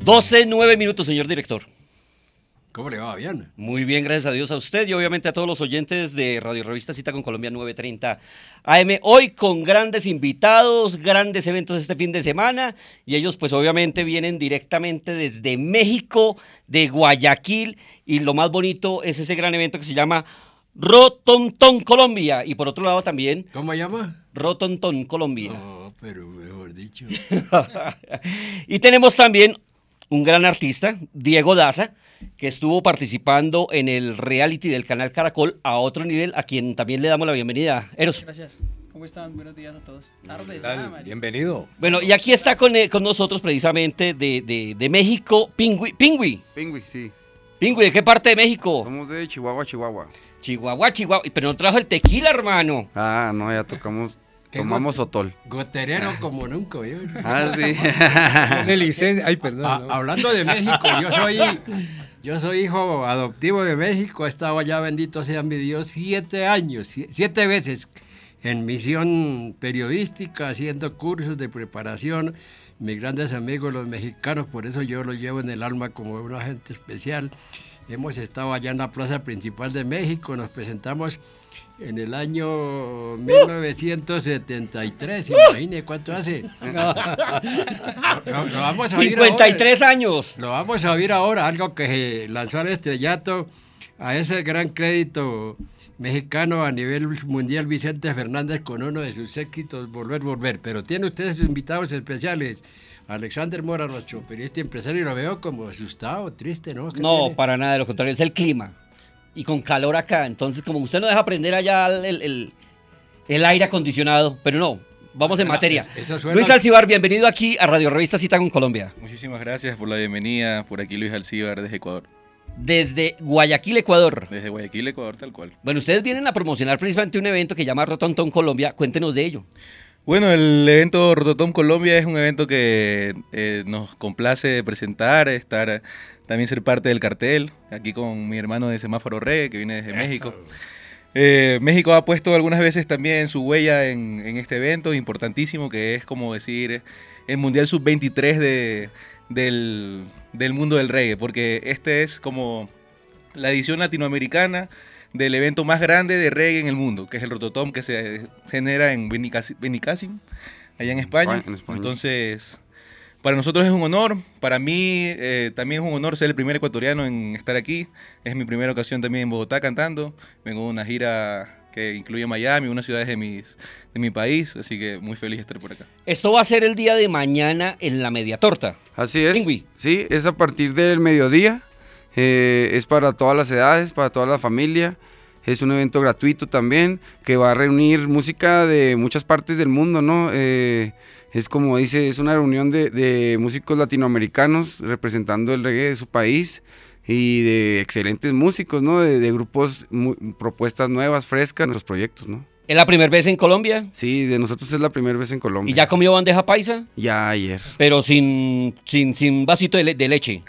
12:09, señor director. ¿Cómo le va? ¿Bien? Muy bien, gracias a Dios, a usted y obviamente a todos los oyentes de Radio Revista Cita con Colombia 930 AM. Hoy con grandes invitados, grandes eventos este fin de semana y ellos pues obviamente vienen directamente desde México, de Guayaquil, y lo más bonito es ese gran evento que se llama Rotontón Colombia, y por otro lado también... ¿Cómo se llama? Rotontón Colombia. No, pero mejor dicho. Y tenemos también un gran artista, Diego Daza, que estuvo participando en el reality del canal Caracol a otro nivel, a quien también le damos la bienvenida. Eros. Gracias. ¿Cómo están? Buenos días a todos. Tardes. Bienvenido. Bueno, y aquí está con nosotros precisamente de México, Pingüi. Pingüi, sí. Pingüi, ¿de qué parte de México? Somos de Chihuahua. Chihuahua. Pero no trajo el tequila, hermano. Ah, no, ya tomamos sotol. Goterero como nunca, ¿yo? Ah, sí. De licencia. Ay, perdón. No. Hablando de México, yo soy hijo adoptivo de México. He estado allá, bendito sea mi Dios, 7 años, 7 veces en misión periodística, haciendo cursos de preparación. Mis grandes amigos los mexicanos, por eso yo los llevo en el alma como un agente especial. Hemos estado allá en la plaza principal de México, nos presentamos en el año 1973, imagine cuánto hace. Lo vamos a 53 años. Lo vamos a oír ahora, algo que lanzó al estrellato a ese gran crédito mexicano a nivel mundial, Vicente Fernández, con uno de sus éxitos, Volver. Pero tiene ustedes sus invitados especiales. Alexander Mora, nuestro periodista empresario, lo veo como asustado, triste, ¿no? No, tiene? para nada, de lo contrario, es el clima. Y con calor acá, entonces como usted no deja prender allá el aire acondicionado, pero no, vamos en materia. Luis Alcibar, bienvenido aquí a Radio Revista Cita con Colombia. Muchísimas gracias por la bienvenida, por aquí Luis Alcibar desde Ecuador. Desde Guayaquil, Ecuador. Desde Guayaquil, Ecuador, tal cual. Bueno, ustedes vienen a promocionar precisamente un evento que se llama Rotontón Colombia, cuéntenos de ello. Bueno, el evento Rototom Colombia es un evento que nos complace presentar, también ser parte del cartel, aquí con mi hermano de Semáforo Reggae, que viene desde México. México ha puesto algunas veces también su huella en este evento importantísimo, que es como decir el Mundial Sub-23 del mundo del reggae, porque este es como la edición latinoamericana del evento más grande de reggae en el mundo, que es el Rototom, que se genera en Benicàssim, allá en España. Entonces, para nosotros es un honor, para mí también es un honor ser el primer ecuatoriano en estar aquí. Es mi primera ocasión también en Bogotá cantando. Vengo de una gira que incluye Miami, unas ciudades de mi país, así que muy feliz de estar por acá. Esto va a ser el día de mañana en la Media Torta. Así es. Pingüi. Sí, es a partir del mediodía. Es para todas las edades, para toda la familia. Es un evento gratuito también, que va a reunir música de muchas partes del mundo, ¿no? Es como dice, es una reunión de músicos latinoamericanos representando el reggae de su país y de excelentes músicos, ¿no? De grupos, propuestas nuevas, frescas, nuestros proyectos, ¿no? ¿Es la primera vez en Colombia? Sí, de nosotros es la primera vez en Colombia. ¿Y ya comió bandeja paisa? Ya ayer. Pero sin vasito de leche.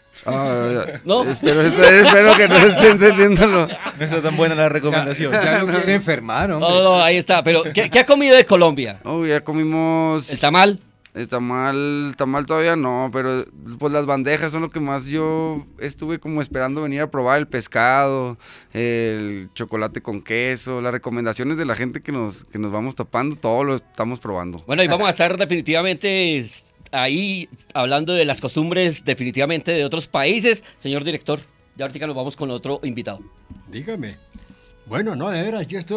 ¿No? Espero que no esté entendiéndolo. No está tan buena la recomendación. Ya no quiere enfermar, hombre. No, ahí está. Pero, ¿qué ha comido de Colombia? Oh, ya comimos... ¿El tamal? El tamal todavía no, pero pues las bandejas son lo que más yo estuve como esperando venir a probar, el pescado, el chocolate con queso, las recomendaciones de la gente que nos vamos tapando, todo lo estamos probando. Bueno, y vamos a estar definitivamente ahí hablando de las costumbres definitivamente de otros países. Señor director, ya ahorita nos vamos con otro invitado. Dígame. Bueno, no, de veras, yo estoy